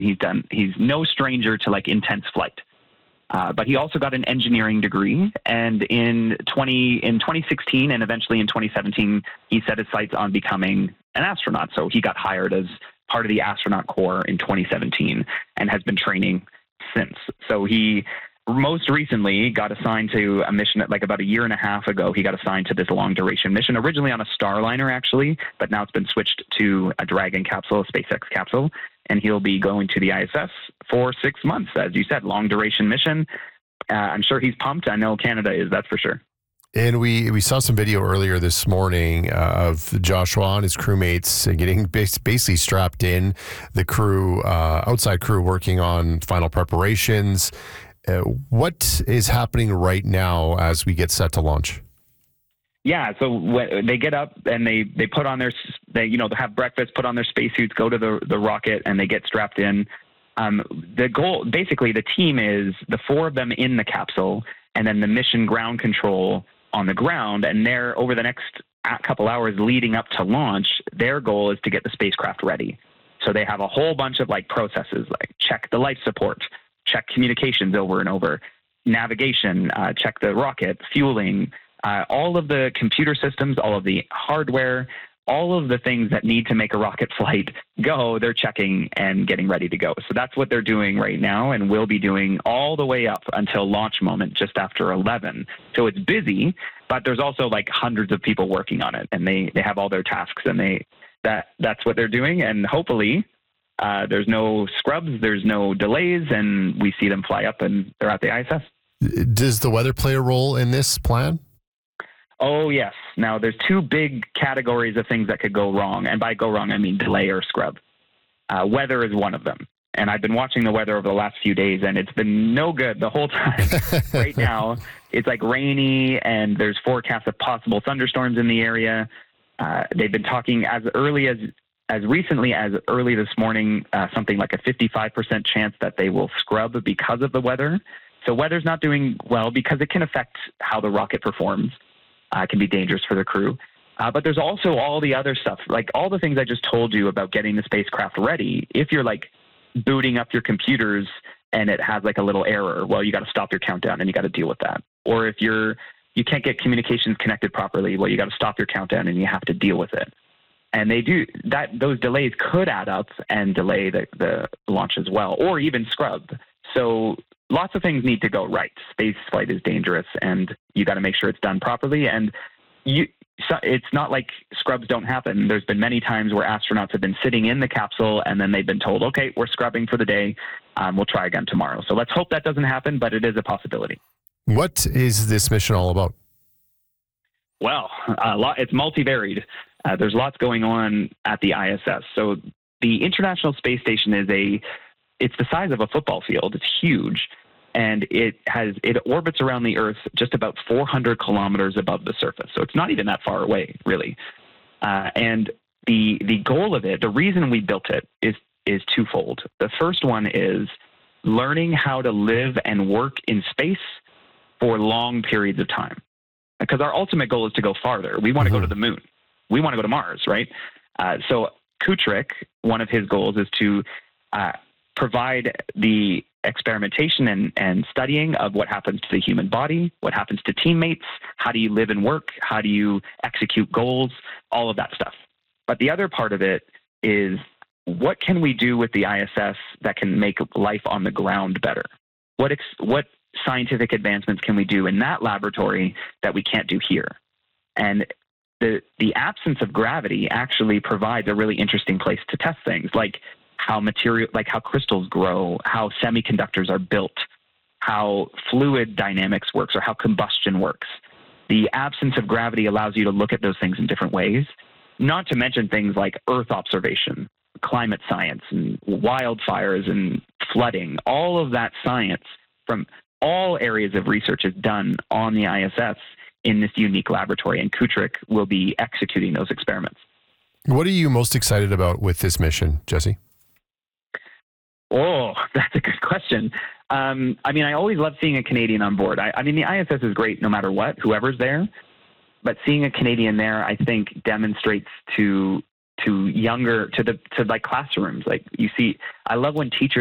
He's no stranger to like intense flight. But he also got an engineering degree, and in 2016 and eventually in 2017, he set his sights on becoming an astronaut. So he got hired as part of the astronaut corps in 2017 and has been training since. So he most recently got assigned to a mission like about a year and a half ago. He got assigned to this long duration mission, originally on a Starliner actually, but now it's been switched to a Dragon capsule, a SpaceX capsule. And he'll be going to the ISS for 6 months, as you said, long duration mission. I'm sure he's pumped. I know Canada is, that's for sure. And we saw some video earlier this morning of Joshua and his crewmates getting basically strapped in, the crew, outside crew working on final preparations. What is happening right now as we get set to launch? Yeah, so when they get up and they put on they have breakfast, put on their spacesuits, go to the rocket, and they get strapped in. The goal, basically, the team is the 4 of them in the capsule, and then the mission ground control on the ground. And they're over the next couple hours leading up to launch, their goal is to get the spacecraft ready. So they have a whole bunch of like processes, like check the life support, check communications over and over, navigation, check the rocket, fueling. All of the computer systems, all of the hardware, all of the things that need to make a rocket flight go, they're checking and getting ready to go. So that's what they're doing right now and will be doing all the way up until launch moment just after 11. So it's busy, but there's also like hundreds of people working on it, and they have all their tasks, and that's what they're doing. And hopefully there's no scrubs, there's no delays, and we see them fly up and they're at the ISS. Does the weather play a role in this plan? Oh, yes. Now, there's 2 big categories of things that could go wrong. And by go wrong, I mean delay or scrub. Weather is one of them. And I've been watching the weather over the last few days, and it's been no good the whole time. Right now, it's like rainy, and there's forecasts of possible thunderstorms in the area. They've been talking as recently as early this morning, something like a 55% chance that they will scrub because of the weather. So weather's not doing well because it can affect how the rocket performs. It can be dangerous for the crew. But there's also all the other stuff, like all the things I just told you about getting the spacecraft ready. If you're like booting up your computers and it has like a little error, well, you got to stop your countdown and you got to deal with that. Or if you can't get communications connected properly, well, you got to stop your countdown and you have to deal with it. And they do that. Those delays could add up and delay the launch as well, or even scrub. So lots of things need to go right. Space flight is dangerous, and you got to make sure it's done properly. And it's not like scrubs don't happen. There's been many times where astronauts have been sitting in the capsule, and then they've been told, okay, we're scrubbing for the day. We'll try again tomorrow. So let's hope that doesn't happen, but it is a possibility. What is this mission all about? Well, it's multivaried. There's lots going on at the ISS. So the International Space Station it's the size of a football field. It's huge. And it orbits around the Earth just about 400 kilometers above the surface. So it's not even that far away, really. And the goal of it, the reason we built it is twofold. The first one is learning how to live and work in space for long periods of time. Because our ultimate goal is to go farther. We want to go to the moon. We want to go to Mars, right? So Kutrick, one of his goals is to provide the experimentation and studying of what happens to the human body, what happens to teammates, how do you live and work, how do you execute goals, all of that stuff. But the other part of it is what can we do with the ISS that can make life on the ground better? What scientific advancements can we do in that laboratory that we can't do here? And the absence of gravity actually provides a really interesting place to test things, like how crystals grow, how semiconductors are built, how fluid dynamics works, or how combustion works. The absence of gravity allows you to look at those things in different ways, not to mention things like Earth observation, climate science, and wildfires and flooding. All of that science from all areas of research is done on the ISS in this unique laboratory, and Kutrick will be executing those experiments. What are you most excited about with this mission, Jesse? Oh, that's a good question. I always love seeing a Canadian on board. The ISS is great no matter what, whoever's there. But seeing a Canadian there, I think, demonstrates to to younger, to like classrooms. Like you see, I love when teachers